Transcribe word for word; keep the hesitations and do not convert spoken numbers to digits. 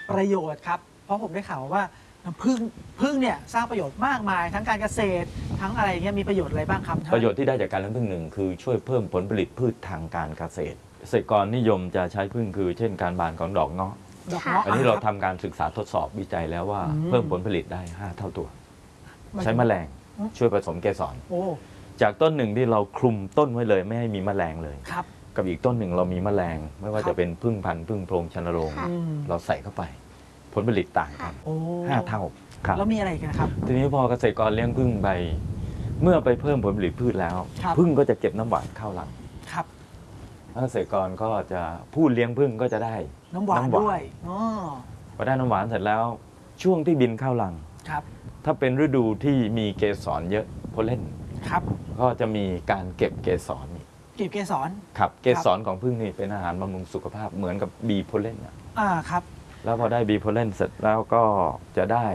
ประโยชน์ครับเพราะผมได้ข่าวว่าพึ่งพึ่งเนี่ยสร้างประโยชน์มากมายทั้งการเกษตรทั้งอะไรเงี้ยมีประโยชน์อะไรบ้างครับประโยชน์ที่ได้จากการเลี้ยงผึ้งหนึ่งคือช่วยเพิ่มผลผลิตพืชทางการเกษตรเกษตรกรนิยมจะใช้ผึ้งคือเช่นการบานของดอกเงาะดอกเงาะอันนี้เราทำการศึกษาทดสอบวิจัยแล้วว่าอืมเพิ่มผลผลิตได้ห้าเท่าตัวหมายถึงใช้แมลงอืมช่วยผสมเกสรโอ้จากต้นหนึ่งที่เราคลุมต้นไว้เลยไม่ให้มีแมลงเลยครับกับอีกต้นหนึ่งเรามีแมลง ไม่ว่าครับจะเป็นผึ้งพันธุ์ผึ้งโพรงชนโรงค่ะอืมเราใส่เข้าไป ผลผลิตต่างกันโอ้ห้าเท่าครับแล้วมีอะไรอีกันนะครับทีนี้พอเกษตรกรเลี้ยงผึ้งไปเมื่อไปเพิ่มผลผลิตพืชแล้วครับผึ้งก็จะเก็บน้ำหวานเข้าหลังครับเกษตรกรก็จะผู้เลี้ยงผึ้งก็จะได้น้ำหวานน้ำหวานด้วยอ๋อพอได้น้ำหวานเสร็จแล้ว ช่วงที่บินเข้าหลังครับถ้าเป็นฤดูที่มีเกสรเยอะโพลเลนครับก็จะมีการเก็บเกสรเก็บเกสรครับเกสรของผึ้งนี่เป็นอาหารบำรุงสุขภาพเหมือนกับบีโพลเลนอะอ่าครับแล้วพอได้บีโพลเลนเสร็จแล้วก็จะได้